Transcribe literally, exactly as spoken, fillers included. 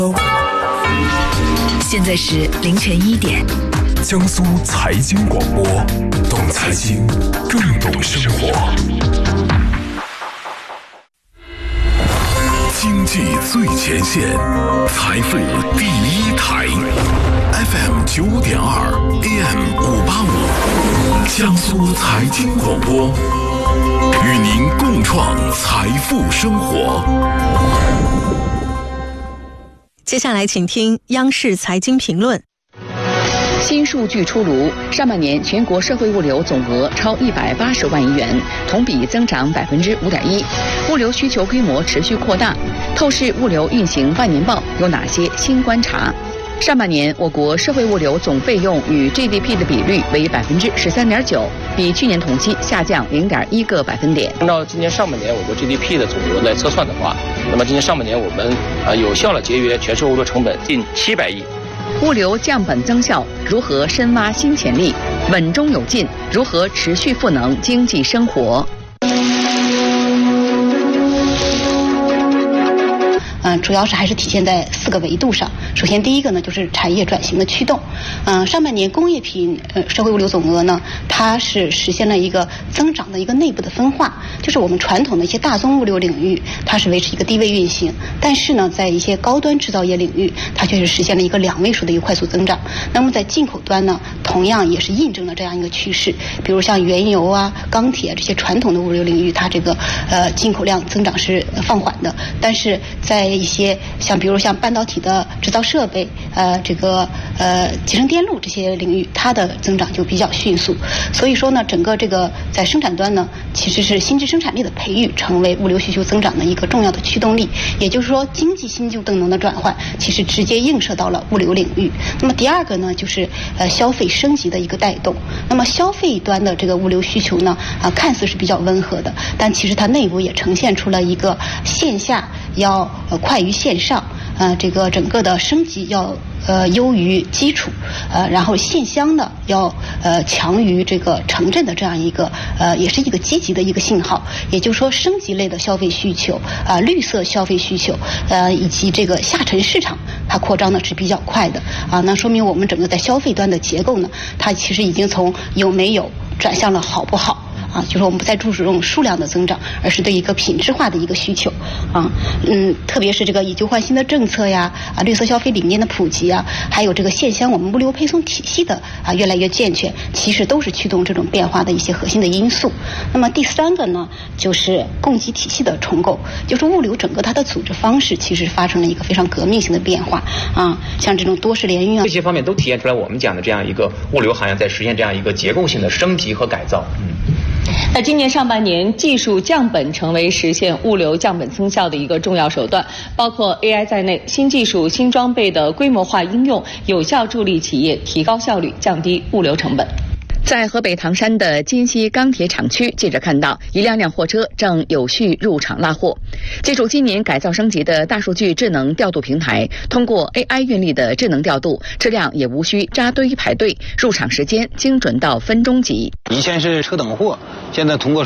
现在是凌晨一点， 江苏财经广播，懂财经，更懂生活。经济最前线，财富第一台 ，F M 九点二 ，A M 五八五，江苏财经广播，与您共创财富生活。 接下来，请听央视财经评论。 新数据出炉，上半年全国社会物流总额超一百八十万亿元，同比增长百分之五点一，物流需求规模持续扩大。透视物流运行半年报有哪些新观察？上半年我国社会物流总费用与 G D P 的比率为百分之十三点九，比去年同期下降零点一个百分点。 按照今年上半年我国 G D P 的总额来测算的话，那么今年上半年我们呃有效的节约全社会物流成本近七百亿。 物流降本增效，如何深挖新潜力？稳中有进，如何持续赋能经济生活？ 嗯，主要是还是体现在四个维度上。首先，第一个呢就是产业转型的驱动。嗯，上半年工业品呃社会物流总额呢，它是实现了一个增长的一个内部的分化，就是我们传统的一些大宗物流领域，它是维持一个低位运行，但是呢，在一些高端制造业领域，它却是实现了一个两位数的一个快速增长。那么在进口端呢，同样也是印证了这样一个趋势，比如像原油啊、钢铁这些传统的物流领域，它这个呃进口量增长是放缓的，但是在一些像比如像半导体的制造设备，呃，这个呃集成电路这些领域，它的增长就比较迅速。所以说呢，整个这个在生产端呢，其实是新质生产力的培育成为物流需求增长的一个重要的驱动力。也就是说，经济新旧动能的转换，其实直接映射到了物流领域。那么第二个呢，就是呃消费升级的一个带动。那么消费端的这个物流需求呢，啊、呃、看似是比较温和的，但其实它内部也呈现出了一个线下要呃快于线上，呃，这个整个的升级要呃优于基础，呃，然后线乡呢要呃强于这个城镇的这样一个呃，也是一个积极的一个信号。也就是说，升级类的消费需求啊、呃，绿色消费需求，呃，以及这个下沉市场，它扩张呢是比较快的啊。那说明我们整个在消费端的结构呢，它其实已经从有没有转向了好不好。啊，就是我们不再注重数量的增长，而是对一个品质化的一个需求，啊，嗯，特别是这个以旧换新的政策呀，啊，绿色消费理念的普及啊，还有这个线乡我们物流配送体系的啊越来越健全，其实都是驱动这种变化的一些核心的因素。那么第三个呢，就是供给体系的重构，就是物流整个它的组织方式其实发生了一个非常革命性的变化啊，像这种多式联运啊， 这些方面都体现出来我们讲的这样一个物流行业在实现这样一个结构性的升级和改造。嗯。 那今年上半年，技术降本成为实现物流降本增效的一个重要手段，包括 A I 在内，新技术、新装备的规模化应用，有效助力企业提高效率，降低物流成本。 在河北唐山的金溪钢铁厂区，记者看到一辆辆货车正有序入场拉货。借助今年改造升级的大数据智能调度平台，通过 A I 运力的智能调度，车辆也无需扎堆排队，入场时间精准到分钟级。 以前是车等货，现在通过